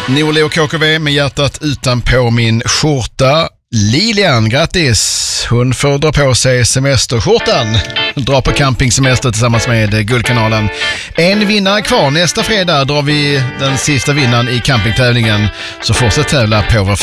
Noli och KKV med hjärtat utanpå min skjorta. Lilian, grattis! Hon får dra på sig semesterskjortan. Dra på campingsemester tillsammans med Guldkanalen. En vinnare kvar. Nästa fredag drar vi den sista vinnaren i campingtävlingen. Så fortsätt tävla på vår